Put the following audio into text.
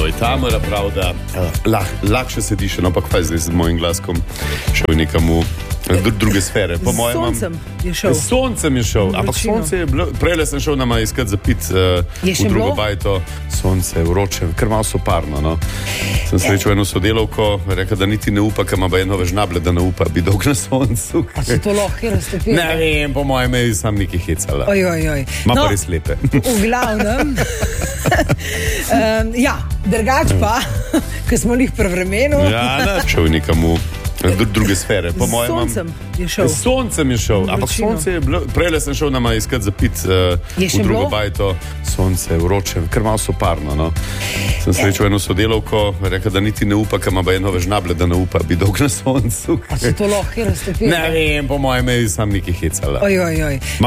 Tamara prav, da lahko sediš, ampak kaj zdaj z mojim glaskom šel nekam v druge sfere. Po mojem, soncem je šel. Soncem je šel, ampak sonce je bilo, prej sem šel nama iskati za pit v drugo bajto, sonce, vroče, kar malo soparno, no. Sem srečal eno sodelavko, rekel, da niti ne upa, ker ima eno vežnable, da ne upa biti dolg na soncu. A so to lahko raztopili? Ne vem, po mojem je sam neki hecala. Ma pa res lepe. V glavnem, ja, drugač pa, ker smo njih pri vremenu. Ja, šel nekam v druge sfere. Po mojem, soncem je šel. Soncem je šel, ampak sonce je bilo, prej sem šel nama iskati za pit v drugo bajto, sonce, vroče, kar malo soparno, no. Sem srečal eno sodelavko, rekel, da niti ne upa, ker ima eno vežnable, da ne upa biti dolg na soncu. A so to lahko raztopili? Ne vem, po mojem je sam neki hecala.